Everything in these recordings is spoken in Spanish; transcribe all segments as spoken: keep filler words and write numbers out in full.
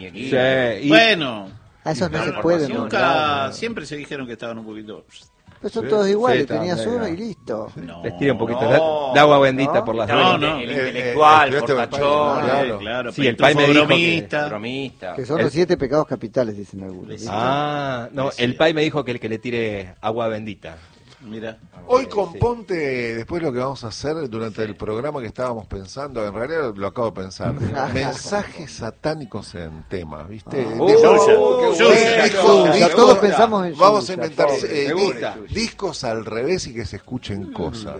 Sí, y... Bueno, a esos no, no se puede nunca, nombrar, no. siempre se dijeron que estaban un poquito. Pero son Sí, todos iguales, sí, tenías también, uno no. y listo. No, Les tira un poquito no, de, de agua bendita no. por las No, venas. no. El Eh, intelectual, eh, fortachón, eh, claro, claro. claro. Sí, el Pitufo Pai me dijo que- bromista. bromista. Que son El- los siete pecados capitales, dicen algunos. Ah, no, el Pai me dijo que el que le tire agua bendita. Mira. Hoy componte, después lo que vamos a hacer durante el programa que estábamos pensando, en realidad lo acabo de pensar, mensajes satánicos en temas, ¿viste? Oh, De- Yuya, oh, Yuya. eh, Discos, discos- ya todos pensamos en Vamos a Yuya, inventar pobre. eh, Me di- gusta. discos al revés y que se escuchen cosas.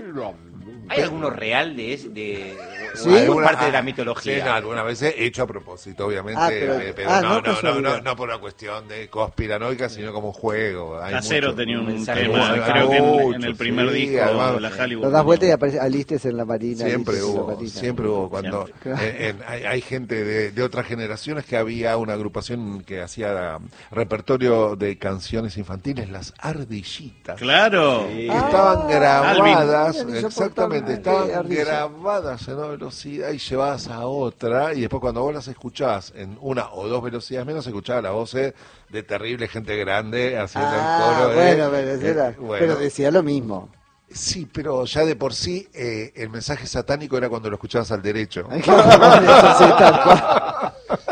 ¿Hay alguno real de ese? De, Sí. o alguna Alguna- parte de la ah, mitología? sí, no, algunas veces hecho a propósito, obviamente, Ah, pero- eh, pero ah, no, no no, no, casualidad. no, no por una cuestión de conspiranoica, sino como un juego. Hay Casero mucho. tenía un mensaje tema, mucho, creo que en, en mucho, el primer sí, disco además, de la Hollywood. Lo das vuelta y aparece Alistes en la marina. Siempre Alistes en la hubo, marina. siempre hubo. Cuando Siempre. en- en- hay, hay gente de, de otras generaciones que había una agrupación que hacía repertorio de canciones infantiles, las Ardillitas. Claro. Que Ah, estaban grabadas, Alvin. exactamente, Qué estaban ardilla. grabadas en una velocidad y llevadas a otra, y después cuando vos las escuchabas en una o dos velocidades menos, escuchabas la voz eh, de terrible gente grande haciendo Ah, el coro. eh, bueno, pero, eh, era- bueno. pero decía lo mismo. Sí, pero ya de por sí eh, el mensaje satánico era cuando lo escuchabas al derecho. Sí, tal cual.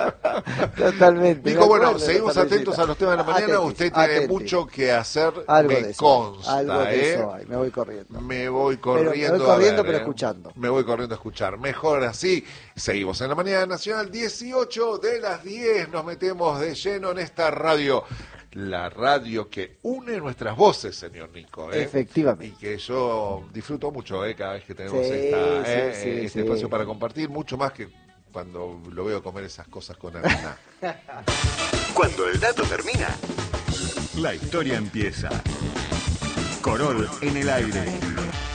Totalmente. Nico, me bueno, acuerdo de seguimos la atentos a los temas de la mañana. Atentis, Usted tiene atentis. mucho que hacer, Algo me de eso. consta, Algo de ¿eh? eso hay. Me voy corriendo. Me voy Pero me voy corriendo. corriendo, a ver, pero ¿eh? escuchando. Me voy corriendo a escuchar. Mejor así. Seguimos en la mañana nacional, dieciocho de las diez. Nos metemos de lleno en esta radio. La radio que une nuestras voces, señor Nico. ¿eh? Efectivamente. Y que yo disfruto mucho ¿eh? cada vez que tenemos Sí, esta, sí, ¿eh? sí, este sí. espacio para compartir, mucho más que cuando lo veo comer esas cosas con harina. Cuando el dato termina, La historia empieza. Corol en el aire.